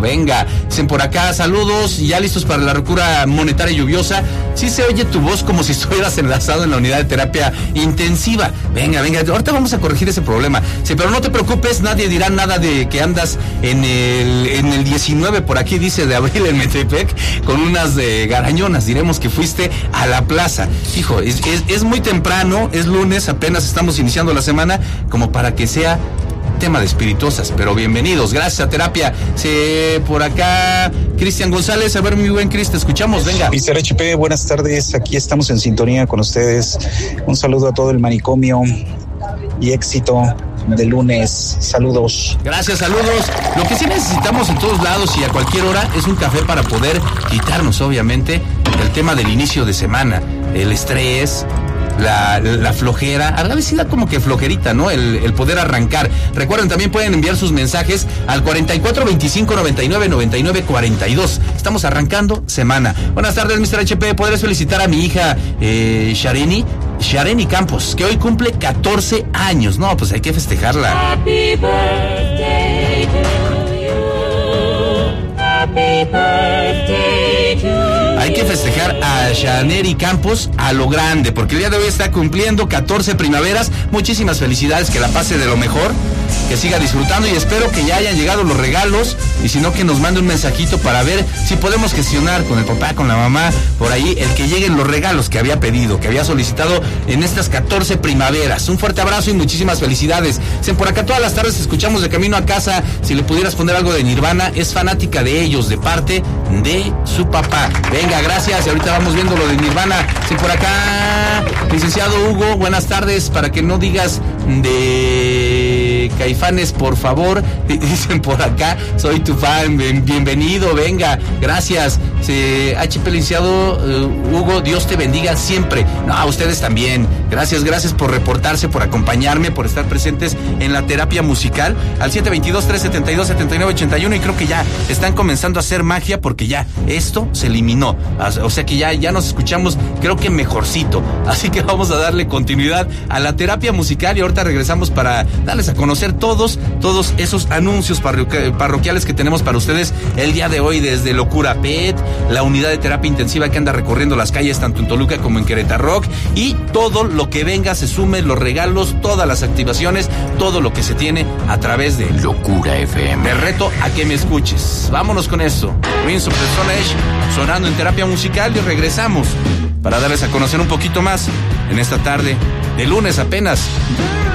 Venga, dicen por acá, saludos, ya listos para la locura monetaria lluviosa. Sí se oye tu voz como si estuvieras enlazado en la unidad de terapia intensiva. Venga, ahorita vamos a corregir ese problema. Sí, pero no te preocupes, nadie dirá nada de que andas en el 19, por aquí dice, de abril en Metepec, con unas garañonas. Diremos que fuiste a la plaza. Hijo, es muy temprano, es lunes, apenas estamos iniciando la semana, como para que sea tema de espirituosas, pero bienvenidos, gracias a terapia. Por acá, Cristian González, a ver, mi buen Cris, te escuchamos, venga. Mr. HP, buenas tardes, aquí estamos en sintonía con ustedes. Un saludo a todo el manicomio y éxito de lunes, saludos. Gracias, saludos. Lo que sí necesitamos en todos lados y a cualquier hora es un café para poder quitarnos, obviamente, el tema del inicio de semana, el estrés, la flojera, a la vez sí da como que flojerita, ¿no? El poder arrancar. Recuerden, también pueden enviar sus mensajes al 44 25 99 99 42. Estamos arrancando semana. Buenas tardes, Mr. HP. ¿Podrías felicitar a mi hija Shareni Campos, que hoy cumple 14 años? No, pues hay que festejarla. Happy birthday to you. Happy birthday to you. Hay que festejar a Shaneri Campos a lo grande, porque el día de hoy está cumpliendo 14 primaveras. Muchísimas felicidades, que la pase de lo mejor, que siga disfrutando y espero que ya hayan llegado los regalos, y si no, que nos mande un mensajito para ver si podemos gestionar con el papá, con la mamá, por ahí, el que lleguen los regalos que había pedido, que había solicitado en estas 14 primaveras. Un fuerte abrazo y muchísimas felicidades. Por acá todas las tardes escuchamos de camino a casa. Si le pudieras poner algo de Nirvana, es fanática de ellos, de parte de su papá. Venga, gracias, y ahorita vamos viendo lo de Nirvana. Por acá, licenciado Hugo, buenas tardes, para que no digas de Caifanes, por favor. Dicen por acá, soy tu fan, bienvenido, venga, gracias. HP licenciado Hugo, Dios te bendiga siempre. No, a ustedes también. Gracias por reportarse, por acompañarme, por estar presentes en la terapia musical al 722-372-7981, y creo que ya están comenzando a hacer magia, porque ya esto se eliminó. O sea que ya nos escuchamos, creo que mejorcito. Así que vamos a darle continuidad a la terapia musical, y ahorita regresamos para darles a conocer todos esos anuncios parroquiales que tenemos para ustedes el día de hoy, desde Locura Pet, la unidad de terapia intensiva que anda recorriendo las calles tanto en Toluca como en Querétaro, y todo lo que venga, se sume, los regalos, todas las activaciones, todo lo que se tiene a través de Locura FM. Te reto a que me escuches. Vámonos con esto. Winds of the Stone Age sonando en terapia musical, y regresamos para darles a conocer un poquito más en esta tarde de lunes apenas.